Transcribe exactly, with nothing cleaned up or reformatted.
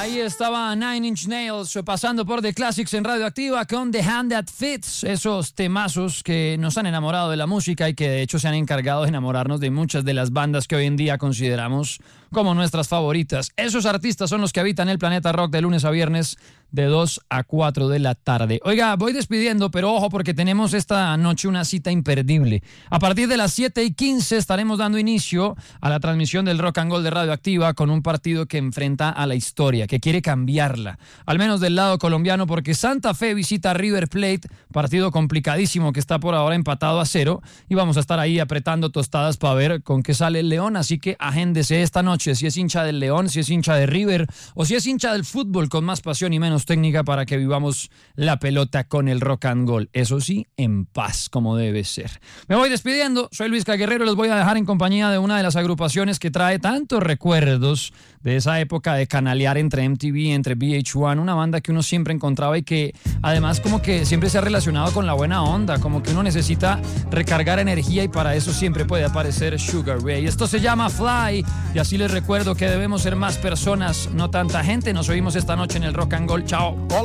Ahí estaba Nine Inch Nails pasando por The Classics en Radioactiva con The Hand That Fits, esos temazos que nos han enamorado de la música y que de hecho se han encargado de enamorarnos de muchas de las bandas que hoy en día consideramos como nuestras favoritas. Esos artistas son los que habitan el planeta rock de lunes a viernes de dos a cuatro de la tarde. Oiga, voy despidiendo, pero ojo porque tenemos esta noche una cita imperdible. A partir de las siete y quince estaremos dando inicio a la transmisión del Rock and Gold de Radioactiva con un partido que enfrenta a la historia, que quiere cambiarla, al menos del lado colombiano, porque Santa Fe visita a River Plate, partido complicadísimo que está por ahora empatado a cero, y vamos a estar ahí apretando tostadas para ver con qué sale el León, así que agéndese esta noche si es hincha del León, si es hincha de River o si es hincha del fútbol con más pasión y menos técnica para que vivamos la pelota con el Rock and Gold, eso sí, en paz como debe ser. Me voy despidiendo, soy Luis Guerrero, los voy a dejar en compañía de una de las agrupaciones que trae tantos recuerdos de esa época de canalear entre M T V, entre V H uno, una banda que uno siempre encontraba y que además como que siempre se ha relacionado con la buena onda, como que uno necesita recargar energía y para eso siempre puede aparecer Sugar Ray. Esto se llama Fly y así les recuerdo que debemos ser más personas, no tanta gente. Nos oímos esta noche en el Rock and Gold. Chao.